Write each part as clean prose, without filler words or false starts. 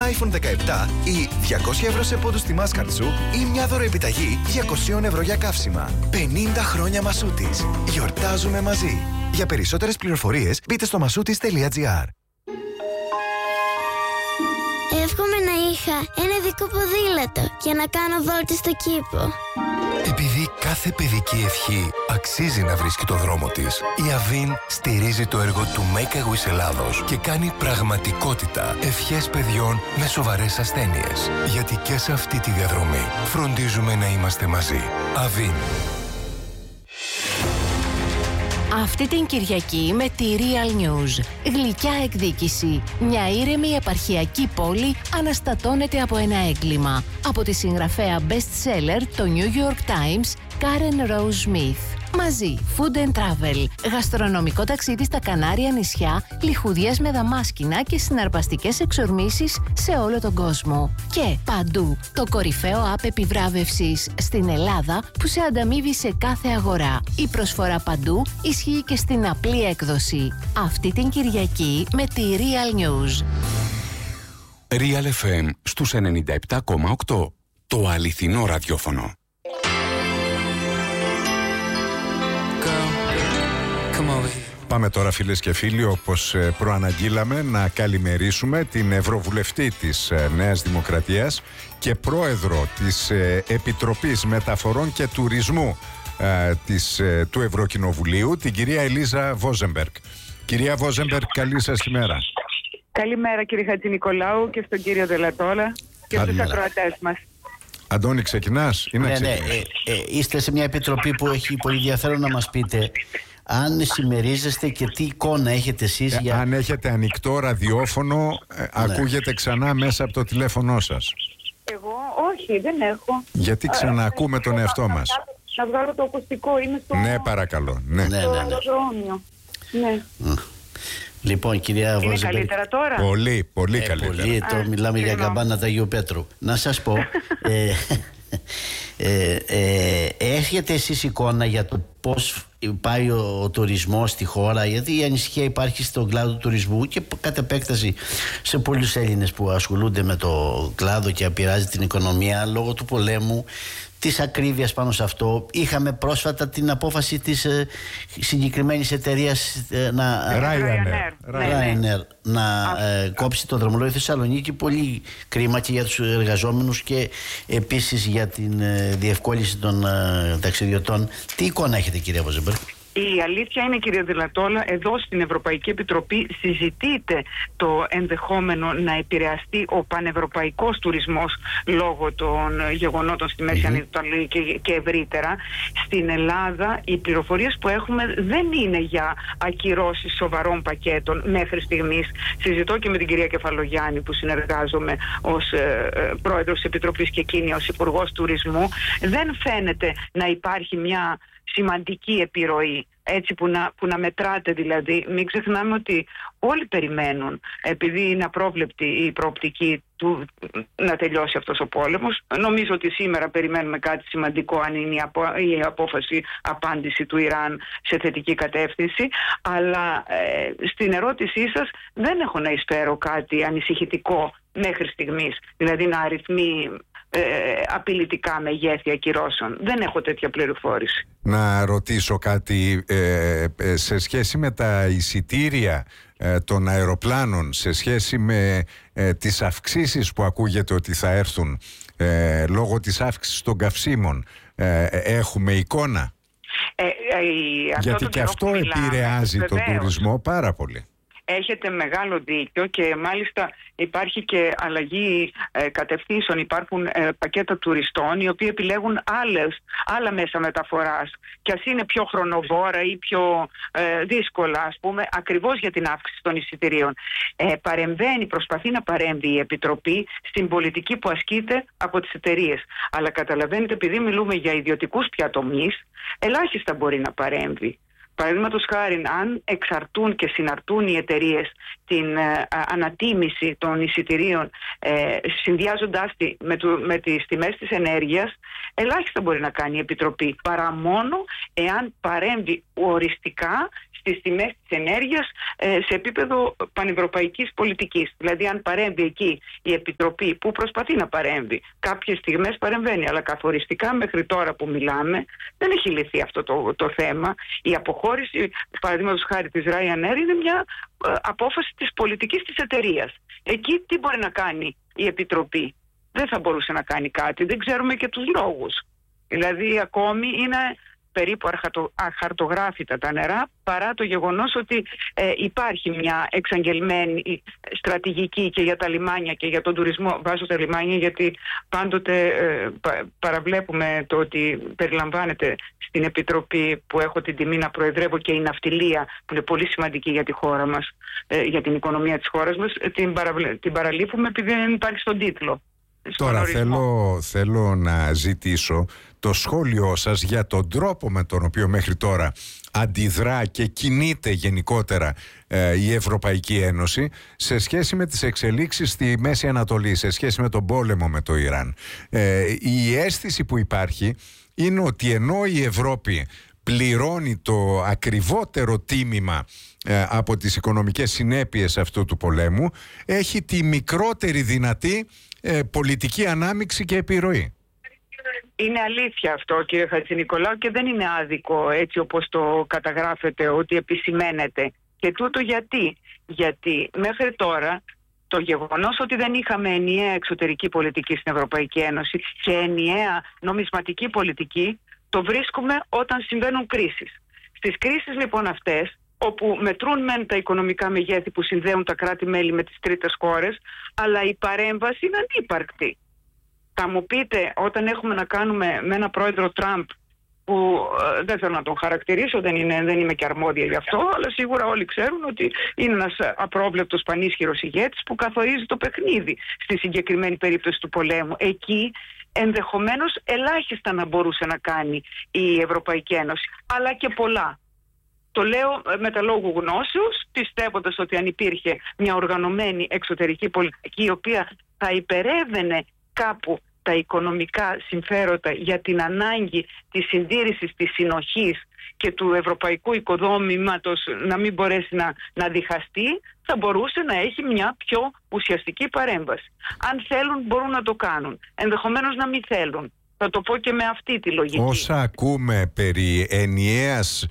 iPhone 17 ή 200 ευρώ σε πόντους στη Mastercard σου ή μια δωροεπιταγή 200 ευρώ για καύσιμα. 50 χρόνια Μασούτης. Γιορτάζουμε μαζί. Για περισσότερες πληροφορίες μπείτε στο masoutis.gr. Εύχομαι να είχα ένα δικό ποδήλατο για να κάνω βόλτες στο κήπο. Επειδή κάθε παιδική ευχή αξίζει να βρίσκει το δρόμο της, η Avin στηρίζει το έργο του Make a Wish Ελλάδος και κάνει πραγματικότητα ευχές παιδιών με σοβαρές ασθένειες. Γιατί και σε αυτή τη διαδρομή φροντίζουμε να είμαστε μαζί. Avin. Αυτή την Κυριακή με τη Real News. Γλυκιά εκδίκηση. Μια ήρεμη επαρχιακή πόλη αναστατώνεται από ένα έγκλημα. Από τη συγγραφέα best-seller το New York Times, Karen Rose Smith. Μαζί, Food and Travel. Γαστρονομικό ταξίδι στα Κανάρια νησιά, λιχουδιές με δαμάσκηνα και συναρπαστικές εξορμήσεις σε όλο τον κόσμο. Και παντού, το κορυφαίο app επιβράβευσης στην Ελλάδα που σε ανταμείβει σε κάθε αγορά. Η προσφορά παντού ισχύει και στην απλή έκδοση. Αυτή την Κυριακή με τη Real News. Real FM στους 97,8. Το αληθινό ραδιόφωνο. Πάμε τώρα, φίλες και φίλοι, όπως προαναγγείλαμε, να καλημερίσουμε την Ευρωβουλευτή της Νέας Δημοκρατίας και πρόεδρο της Επιτροπής Μεταφορών και Τουρισμού του Ευρωκοινοβουλίου, την κυρία Ελίζα Βόζεμπεργκ. Κυρία Βόζεμπεργκ, καλή σας ημέρα. Καλημέρα, κύριε Χατζηνικολάου, και στον κύριο Δελατόλα και στους ακροατές μας. Αντώνη, ξεκινάς ή να ξεκινάς? Είστε σε μια επιτροπή που έχει πολύ ενδιαφέρον να μας πείτε αν συμμερίζεστε και τι εικόνα έχετε εσείς αν έχετε ανοιχτό ραδιόφωνο, ακούγεται ξανά μέσα από το τηλέφωνό σας. Εγώ όχι, δεν έχω. Γιατί ξαναακούμε τον εαυτό μας. Να βγάλω το ακουστικό, είμαι στο... Ναι, παρακαλώ. Ναι. Ναι. Λοιπόν, κυρία Βόζεμπεργκ. Είναι καλύτερα τώρα? Πολύ, πολύ καλύτερα. Πολύ, τώρα μιλάμε για καμπάνα του Αγίου Πέτρου. Να σας πω, έχετε εσείς εικόνα για το πώς πάει ο τουρισμός στη χώρα? Γιατί η ανησυχία υπάρχει στον κλάδο του τουρισμού και κατ' επέκταση σε πολλούς Έλληνες που ασχολούνται με το κλάδο και επηρεάζει την οικονομία λόγω του πολέμου, της ακρίβειας πάνω σε αυτό. Είχαμε πρόσφατα την απόφαση της συγκεκριμένης εταιρείας Ryanair να κόψει το δρομολόγιο Θεσσαλονίκη. Πολύ κρίμα και για τους εργαζόμενους και επίσης για την διευκόλυνση των ταξιδιωτών. Τι εικόνα έχετε, κυρία Βόζεμπεργκ? Η αλήθεια είναι, κύριε Δηλατόλα, εδώ στην Ευρωπαϊκή Επιτροπή συζητείται το ενδεχόμενο να επηρεαστεί ο πανευρωπαϊκός τουρισμός λόγω των γεγονότων στη Μέση Ανατολή και ευρύτερα. Στην Ελλάδα οι πληροφορίες που έχουμε δεν είναι για ακυρώσεις σοβαρών πακέτων μέχρι στιγμής. Συζητώ και με την κυρία Κεφαλογιάννη, που συνεργάζομαι ως πρόεδρος της Επιτροπής και εκείνη ως Υπουργός Τουρισμού. Δεν φαίνεται να υπάρχει μια σημαντική επιρροή, έτσι που να μετράτε δηλαδή. Μην ξεχνάμε ότι όλοι περιμένουν, επειδή είναι απρόβλεπτη η προοπτική του να τελειώσει αυτός ο πόλεμος. Νομίζω ότι σήμερα περιμένουμε κάτι σημαντικό, αν είναι η απόφαση απάντηση του Ιράν σε θετική κατεύθυνση. Αλλά στην ερώτησή σας δεν έχω να εισφέρω κάτι ανησυχητικό μέχρι στιγμής, δηλαδή να αριθμεί απειλητικά μεγέθη ακυρώσεων. Δεν έχω τέτοια πληροφόρηση. Να ρωτήσω κάτι σε σχέση με τα εισιτήρια των αεροπλάνων, σε σχέση με τις αυξήσεις που ακούγεται ότι θα έρθουν λόγω της αύξησης των καυσίμων. Έχουμε εικόνα? Γιατί και αυτό επηρεάζει τον τουρισμό πάρα πολύ. Έχετε μεγάλο δίκιο και μάλιστα υπάρχει και αλλαγή κατευθύνσεων. Υπάρχουν πακέτα τουριστών οι οποίοι επιλέγουν άλλα μέσα μεταφοράς και ας είναι πιο χρονοβόρα ή πιο δύσκολα, ας πούμε, ακριβώς για την αύξηση των εισιτηρίων. Προσπαθεί να παρέμβει η Επιτροπή στην πολιτική που ασκείται από τις εταιρείες. Αλλά καταλαβαίνετε, επειδή μιλούμε για ιδιωτικούς πια τομείς, ελάχιστα μπορεί να παρέμβει. Παραδείγματος χάρη, αν εξαρτούν και συναρτούν οι εταιρείες την ανατίμηση των εισιτηρίων, συνδυάζοντάς τη με τις τιμές της ενέργειας, ελάχιστα μπορεί να κάνει η Επιτροπή, παρά μόνο εάν παρέμβει οριστικά στις τιμές της ενέργειας σε επίπεδο πανευρωπαϊκής πολιτικής. Δηλαδή αν παρέμβει εκεί η Επιτροπή που προσπαθεί να παρέμβει, κάποιες στιγμές παρεμβαίνει, αλλά καθοριστικά μέχρι τώρα που μιλάμε δεν έχει λυθεί αυτό το θέμα. Η αποχώρηση, παραδείγματος χάρη της Ryanair, είναι μια απόφαση της πολιτικής της εταιρείας. Εκεί τι μπορεί να κάνει η Επιτροπή? Δεν θα μπορούσε να κάνει κάτι, δεν ξέρουμε και τους λόγους. Δηλαδή ακόμη είναι περίπου αχαρτογράφητα τα νερά, παρά το γεγονός ότι υπάρχει μια εξαγγελμένη στρατηγική και για τα λιμάνια και για τον τουρισμό. Βάζω τα λιμάνια γιατί πάντοτε παραβλέπουμε το ότι περιλαμβάνεται στην Επιτροπή που έχω την τιμή να προεδρεύω και η ναυτιλία, που είναι πολύ σημαντική για τη χώρα μας, για την οικονομία της χώρας μας, την παραλείπουμε επειδή δεν υπάρχει στον τίτλο. Τώρα θέλω να ζητήσω το σχόλιο σας για τον τρόπο με τον οποίο μέχρι τώρα αντιδρά και κινείται γενικότερα η Ευρωπαϊκή Ένωση σε σχέση με τις εξελίξεις στη Μέση Ανατολή, σε σχέση με τον πόλεμο με το Ιράν. Η αίσθηση που υπάρχει είναι ότι ενώ η Ευρώπη πληρώνει το ακριβότερο τίμημα από τις οικονομικές συνέπειες αυτού του πολέμου, έχει τη μικρότερη δυνατή πολιτική ανάμειξη και επιρροή. Είναι αλήθεια αυτό, κύριε Χατζηνικολάου, και δεν είναι άδικο έτσι όπως το καταγράφεται, ότι επισημαίνεται. Και τούτο γιατί μέχρι τώρα το γεγονός ότι δεν είχαμε ενιαία εξωτερική πολιτική στην Ευρωπαϊκή Ένωση και ενιαία νομισματική πολιτική το βρίσκουμε όταν συμβαίνουν κρίσεις. Στις κρίσεις λοιπόν αυτές, όπου μετρούν μεν τα οικονομικά μεγέθη που συνδέουν τα κράτη-μέλη με τις τρίτες χώρες, αλλά η παρέμβαση είναι ανύπαρκτη. Θα μου πείτε, όταν έχουμε να κάνουμε με ένα πρόεδρο Τραμπ, που δεν θέλω να τον χαρακτηρίσω, δεν είμαι και αρμόδια γι' αυτό, αλλά σίγουρα όλοι ξέρουν ότι είναι ένας απρόβλεπτος πανίσχυρος ηγέτης που καθορίζει το παιχνίδι στη συγκεκριμένη περίπτωση του πολέμου. Εκεί ενδεχομένως ελάχιστα να μπορούσε να κάνει η Ευρωπαϊκή Ένωση, αλλά και πολλά. Το λέω με τα λόγου γνώσεως, πιστεύοντας ότι αν υπήρχε μια οργανωμένη εξωτερική πολιτική, η οποία θα υπερεύαινε κάπου τα οικονομικά συμφέροντα για την ανάγκη της συντήρησης της συνοχής και του ευρωπαϊκού οικοδόμηματος να μην μπορέσει να διχαστεί, θα μπορούσε να έχει μια πιο ουσιαστική παρέμβαση. Αν θέλουν μπορούν να το κάνουν, ενδεχομένως να μην θέλουν. Θα το πω και με αυτή τη λογική. Όσα ακούμε περί ενιαίας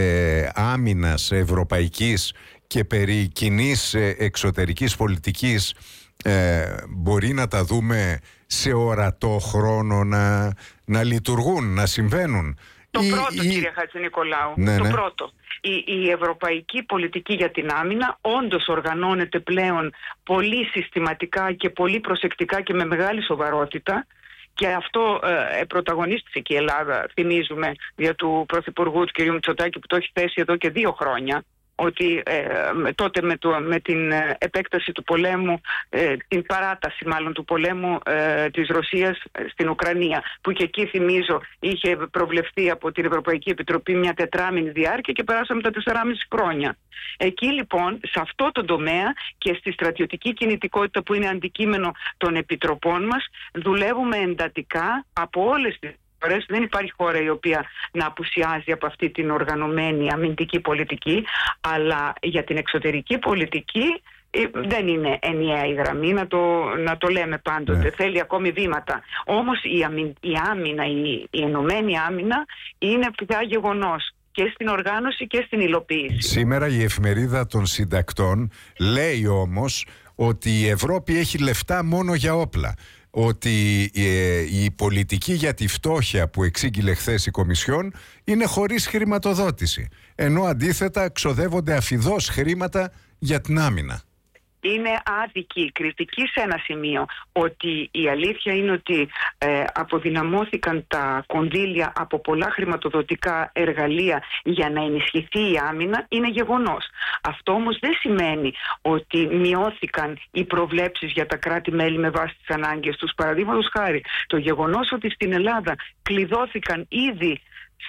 άμυνας ευρωπαϊκής και περί κοινής εξωτερικής πολιτικής, μπορεί να τα δούμε σε ορατό χρόνο να λειτουργούν, να συμβαίνουν? Το πρώτο, κύριε Χατζηνικολάου, πρώτο. Η ευρωπαϊκή πολιτική για την άμυνα όντως οργανώνεται πλέον πολύ συστηματικά και πολύ προσεκτικά και με μεγάλη σοβαρότητα. Και αυτό πρωταγωνίστησε και η Ελλάδα, θυμίζουμε, για του Πρωθυπουργού του κ. Μητσοτάκη, που το έχει θέσει εδώ και 2 χρόνια, ότι τότε με την επέκταση του πολέμου, την παράταση μάλλον του πολέμου της Ρωσίας στην Ουκρανία, που και εκεί θυμίζω είχε προβλεφθεί από την Ευρωπαϊκή Επιτροπή μια 4μηνη διάρκεια και περάσαμε τα 4,5 χρόνια. Εκεί λοιπόν, σε αυτό το τομέα και στη στρατιωτική κινητικότητα που είναι αντικείμενο των επιτροπών μας, δουλεύουμε εντατικά από όλες τις χώρες. Δεν υπάρχει χώρα η οποία να απουσιάζει από αυτή την οργανωμένη αμυντική πολιτική, αλλά για την εξωτερική πολιτική δεν είναι ενιαία η γραμμή, να το λέμε πάντοτε. Θέλει ακόμη βήματα. Όμως η άμυνα, η ενωμένη άμυνα είναι πια γεγονός και στην οργάνωση και στην υλοποίηση. Σήμερα η εφημερίδα των συντακτών λέει όμως ότι η Ευρώπη έχει λεφτά μόνο για όπλα. Ότι η πολιτική για τη φτώχεια που εξήγηλε χθες η Κομισιόν είναι χωρίς χρηματοδότηση, ενώ αντίθετα ξοδεύονται αφιδώς χρήματα για την άμυνα. Είναι άδικη κριτική σε ένα σημείο, ότι η αλήθεια είναι ότι αποδυναμώθηκαν τα κονδύλια από πολλά χρηματοδοτικά εργαλεία για να ενισχυθεί η άμυνα, είναι γεγονός. Αυτό όμως δεν σημαίνει ότι μειώθηκαν οι προβλέψεις για τα κράτη-μέλη με βάση τις ανάγκες τους. Παραδείγματος χάρη, το γεγονός ότι στην Ελλάδα κλειδώθηκαν ήδη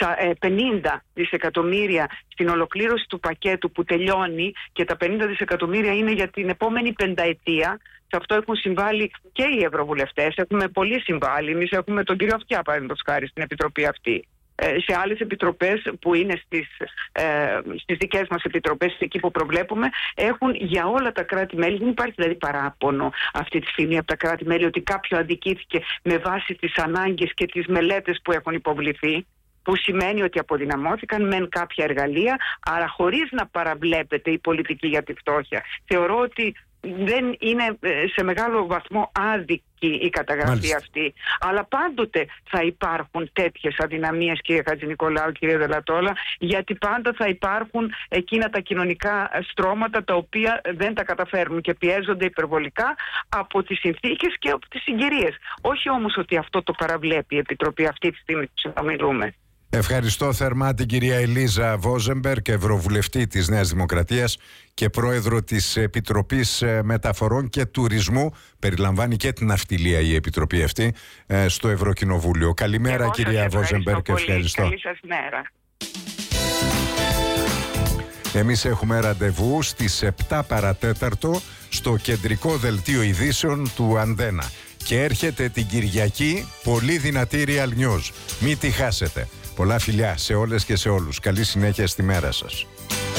50 δισεκατομμύρια στην ολοκλήρωση του πακέτου που τελειώνει, και τα 50 δισεκατομμύρια είναι για την επόμενη πενταετία. Σε αυτό έχουν συμβάλει και οι ευρωβουλευτές, έχουμε πολύ συμβάλει. Εμείς έχουμε τον κύριο Αυτιά, παραδείγματος χάρη, στην Επιτροπή αυτή. σε άλλες επιτροπές που είναι στις δικές μας επιτροπές, εκεί που προβλέπουμε, έχουν για όλα τα κράτη-μέλη. Δεν υπάρχει δηλαδή παράπονο αυτή τη στιγμή από τα κράτη-μέλη ότι κάποιο αδικήθηκε με βάση τις ανάγκες και τις μελέτες που έχουν υποβληθεί, που σημαίνει ότι αποδυναμώθηκαν μεν κάποια εργαλεία, άρα χωρίς να παραβλέπεται η πολιτική για τη φτώχεια. Θεωρώ ότι δεν είναι σε μεγάλο βαθμό άδικη η καταγραφή αυτή, αλλά πάντοτε θα υπάρχουν τέτοιες αδυναμίες, κύριε Χατζηνικολάου, κύριε Δελατόλα, γιατί πάντα θα υπάρχουν εκείνα τα κοινωνικά στρώματα τα οποία δεν τα καταφέρνουν και πιέζονται υπερβολικά από τις συνθήκες και από τις συγκυρίες. Όχι όμως ότι αυτό το παραβλέπει η Επιτροπή αυτή τη στιγμή που συνομιλούμε. Ευχαριστώ θερμά την κυρία Ελίζα Βόζεμπεργκ, Ευρωβουλευτή της Νέας Δημοκρατίας και Πρόεδρο της Επιτροπής Μεταφορών και Τουρισμού. Περιλαμβάνει και την ναυτιλία η Επιτροπή αυτή στο Ευρωκοινοβούλιο. Καλημέρα κυρία Βόζεμπεργκ και ευχαριστώ. Καλή σας μέρα. Εμείς έχουμε ραντεβού στις 7 παρατέταρτο στο κεντρικό δελτίο ειδήσεων του Αντένα. Και έρχεται την Κυριακή πολύ δυνατή Real News. Μην τη χάσετε. Πολλά φιλιά σε όλες και σε όλους. Καλή συνέχεια στη μέρα σας.